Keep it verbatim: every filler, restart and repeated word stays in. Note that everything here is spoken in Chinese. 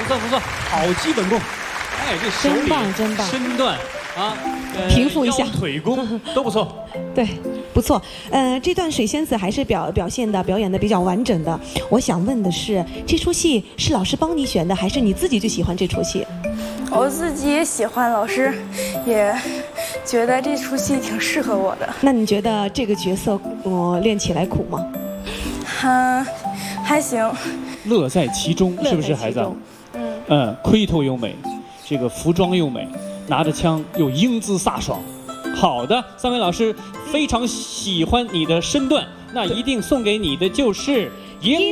错不错，好基本功。哎，这手真里棒真棒身段啊，呃平复一下腰腿功都不错。 对，不错。呃，这段水仙子还是表表现的表演的比较完整的。我想问的是，这出戏是老师帮你选的，还是你自己就喜欢这出戏？ 我自己也喜欢，老师也觉得这出戏挺适合我的。 那你觉得这个角色我、呃、练起来苦吗？ 嗯，还行。 乐在其中，是不是孩子？ 嗯嗯，盔头又美，这个服装又美，拿着枪又英姿飒爽。好的，三位老师非常喜欢你的身段，那一定送给你的就是英。